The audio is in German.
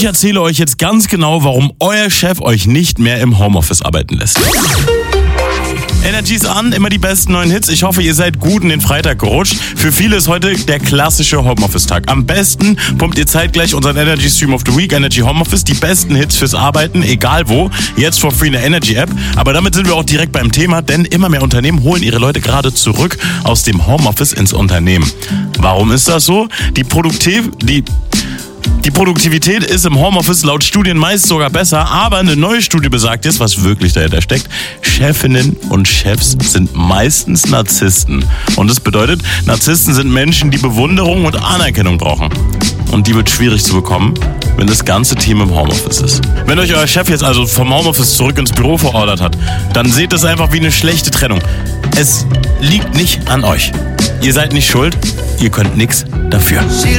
Ich erzähle euch jetzt ganz genau, warum euer Chef euch nicht mehr im Homeoffice arbeiten lässt. Energy ist an, immer die besten neuen Hits. Ich hoffe, ihr seid gut in den Freitag gerutscht. Für viele ist heute der klassische Homeoffice-Tag. Am besten pumpt ihr zeitgleich unseren Energy Stream of the Week, Energy Homeoffice, die besten Hits fürs Arbeiten, egal wo, jetzt for free in der Energy-App. Aber damit sind wir auch direkt beim Thema, denn immer mehr Unternehmen holen ihre Leute gerade zurück aus dem Homeoffice ins Unternehmen. Warum ist das so? Die Produktivität ist im Homeoffice laut Studien meist sogar besser, aber eine neue Studie besagt jetzt, was wirklich dahinter steckt. Chefinnen und Chefs sind meistens Narzissten. Und das bedeutet, Narzissten sind Menschen, die Bewunderung und Anerkennung brauchen. Und die wird schwierig zu bekommen, wenn das ganze Team im Homeoffice ist. Wenn euch euer Chef jetzt also vom Homeoffice zurück ins Büro verordert hat, dann seht das einfach wie eine schlechte Trennung. Es liegt nicht an euch. Ihr seid nicht schuld, ihr könnt nichts dafür.